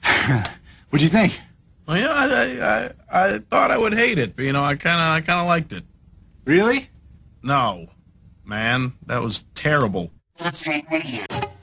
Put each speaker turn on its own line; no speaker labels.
What'd you think?
Well, yeah, I thought I would hate it, but, you know, I kind of liked it.
Really?
No, man, that was terrible.
That's not radio.